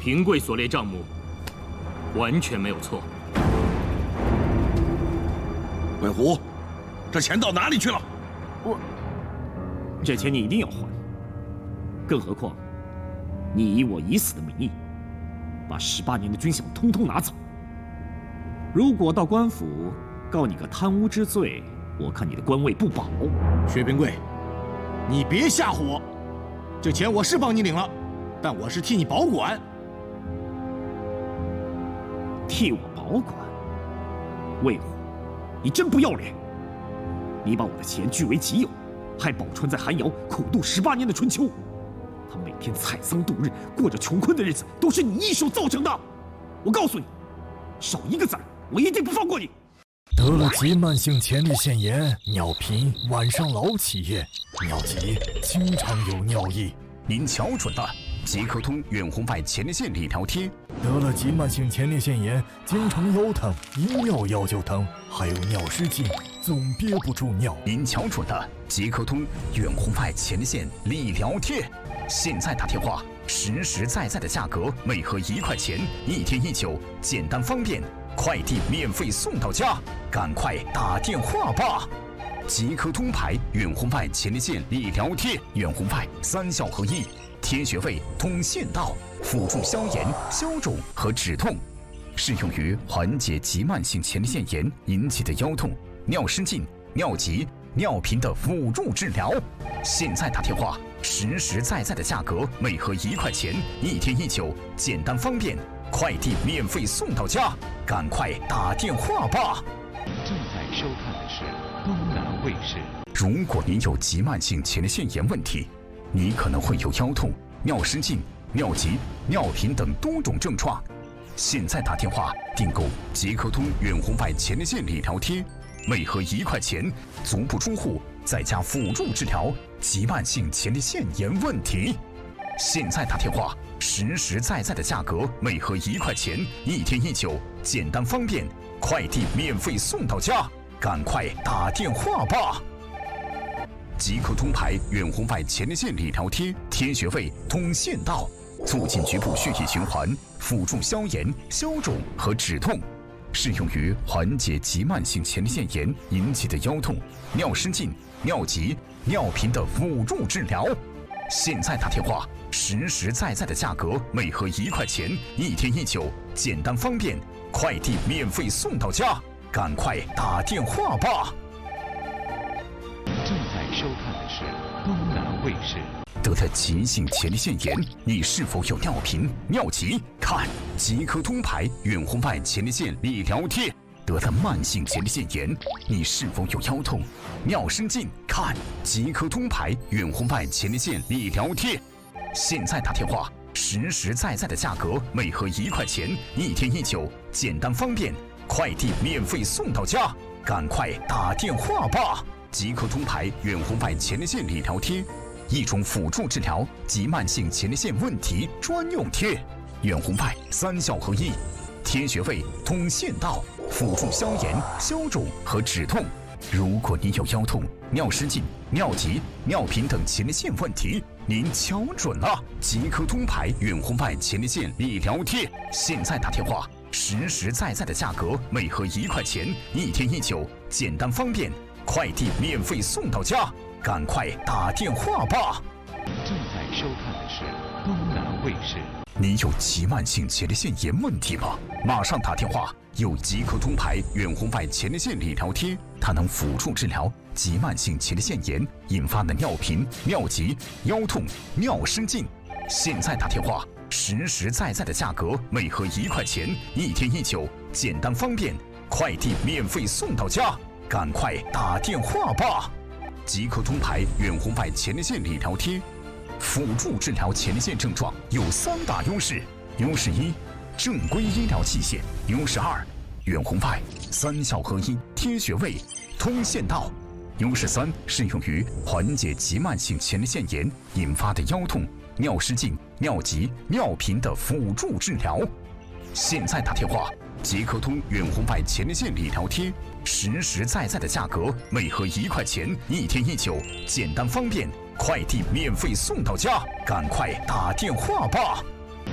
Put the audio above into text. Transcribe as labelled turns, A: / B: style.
A: 平贵所列账目完全没有错。
B: 魏虎，这钱到哪里去了？
C: 这钱你一定要还，更何况你以我已死的名义，把18年的军饷通通拿走。如果到官府告你个贪污之罪，我看你的官位不保。
D: 薛平贵，你别吓唬我，这钱我是帮你领了，但我是替你保管。
C: 替我保管？魏虎，你真不要脸！你把我的钱据为己有，还保川在寒窑苦度18年的春秋。他每天采桑度日，过着穷困的日子，都是你一手造成的。我告诉你，少一个字，我一定不放过你。
E: 得了急慢性前列腺炎，尿频晚上老起夜，尿急经常有尿意。
F: 您瞧准了，即刻通远红外前列腺理疗贴。
E: 得了急慢性前列腺炎，经常腰疼，一尿药就疼，还有尿失禁，总憋不住尿。
F: 您瞧准了，即刻通远红外前列腺理疗贴。现在打电话，实实在在的价格，每盒1块钱，1天1酒，简单方便，快递免费送到家，赶快打电话吧！即刻通牌远红外前列腺理疗贴，远红外3效合一，贴穴位、通腺道，辅助消炎、消肿和止痛，适用于缓解急慢性前列腺炎引起的腰痛、尿失禁、尿急、尿频的辅助治疗。现在打电话，实实在在的价格，每盒1块钱，1天1酒，简单方便，快递免费送到家，赶快打电话吧！
G: 正在收看的是东南卫视。
F: 如果您有急慢性前列腺炎问题，你可能会有腰痛、尿失禁、尿急、尿频等多种症状。现在打电话订购即刻通远红外前列腺理疗贴，每盒1块钱，足不出户，在家辅助治疗急慢性前列腺炎问题。现在打电话，实实在在的价格，每盒1块钱，1天1酒，简单方便，快递免费送到家，赶快打电话吧！即刻通牌远红外前列腺理疗贴，贴穴位、通腺道，促进局部血液循环，辅助消炎、消肿和止痛，适用于缓解急慢性前列腺炎引起的腰痛、尿失禁、尿急、尿频的辅助治疗。现在打电话，实实在在的价格，每盒1块钱，1天1酒，简单方便，快递免费送到家，赶快打电话吧！
G: 正在收看的是东南卫视。
F: 得了急性前列腺炎，你是否有尿频、尿急？看即刻通牌远红外前列腺理疗贴。得了慢性前列腺炎，你是否有腰痛、尿失禁？看即刻通牌远红外前列腺理疗贴。现在打电话，实实在在的价格，每盒1块钱，1天1酒，简单方便，快递免费送到家，赶快打电话吧！即刻通牌远红外前列腺理疗贴，一种辅助治疗急慢性前列腺问题专用贴，远红外3效合一，贴穴位、通腺道，辅助消炎、消肿和止痛。如果你有腰痛、尿失禁、尿急、尿频等前列腺问题，您瞧准了，即刻通牌远红外前列腺理疗贴。现在打电话，实实在在的价格，每盒1块钱，1天1酒，简单方便，快递免费送到家，赶快打电话吧！
G: 正在收看的是东南卫视。
F: 你有急慢性前列腺炎问题吗？马上打电话！有即刻通牌远红外前列腺理疗贴，它能辅助治疗急慢性前列腺炎引发的尿频、尿急、腰痛、尿失禁。现在打电话，实实在在的价格，每盒1块钱，1天1酒，简单方便，快递免费送到家，赶快打电话吧！即刻通牌远红外前列腺理疗贴，辅助治疗前列腺症状有3大优势：优势1，正规医疗器械；优势2，远红外3效合一，贴穴位、通腺道；优势3，适用于缓解急慢性前列腺炎引发的腰痛、尿失禁、尿急、尿频的辅助治疗。现在打电话，即刻通远红外前列腺理疗贴，实实在在的价格，每盒1块钱，1天1酒，简单方便，快递免费送到家，赶快打电话吧！